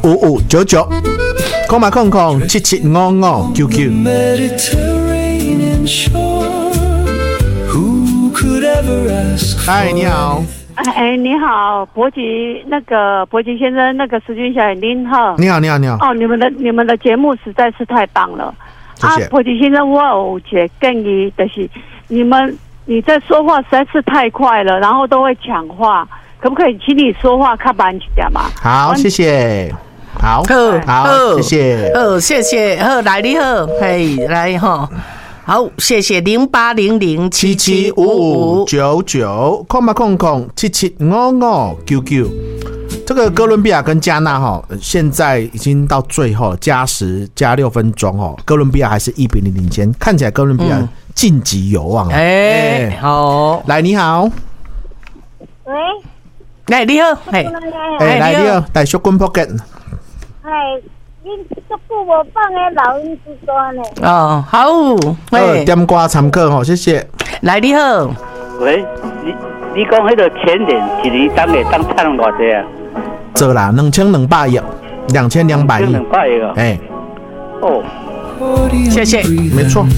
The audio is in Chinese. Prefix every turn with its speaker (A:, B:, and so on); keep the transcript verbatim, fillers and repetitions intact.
A: 五五九九，空嘛空空七七五五九九。哎，你好。
B: 哎，你好，伯吉，那个伯吉先生，那个石君小姐，您好。
A: 你好，你好，你好。
B: 哦，你们的你们的节目实在是太棒了。
A: 谢谢。
B: 啊，伯吉先生，我有一个建议，就是你们你在说话实在是太快了，然后都会抢话，可不可以请你说话较慢一点嘛？
A: 好，谢谢。好，好，好，谢谢。
C: 好，谢谢。好，来你好，嘿，来哈。好，谢谢零八零零七七五五
A: 九九空嘛空空七七五五九九。这个哥伦比亚跟加纳哈，现在已经到最后加时加六分钟哦，哥伦比亚还是一比零领先，看起来哥伦比亚晋级有望啊！
C: 哎、欸欸，好，
A: 来你好，
D: 喂，
C: 来你好，
A: 哎，哎，来你好，来小棍 pocket，
D: 哎。恁足久无放诶老鹰之歌呢？
C: 哦，好，
A: 呃，点歌参考吼，谢谢。
C: 来，你好，
E: 喂，你你讲迄个前年一年当会当赚偌济啊？
A: 做啦，两千两百亿，两千两百亿，
E: 两百亿啊！
A: 哎，
E: 哦，
C: 谢谢，
A: 没错。